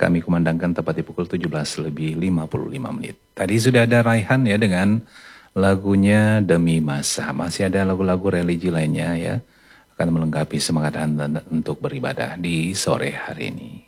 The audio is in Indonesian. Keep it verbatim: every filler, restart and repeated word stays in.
kami kumandangkan tepat di pukul tujuh belas lebih lima puluh lima menit. Tadi sudah ada Raihan ya dengan lagunya Demi Masa. Masih ada lagu-lagu religi lainnya ya, akan melengkapi semangat Anda untuk beribadah di sore hari ini.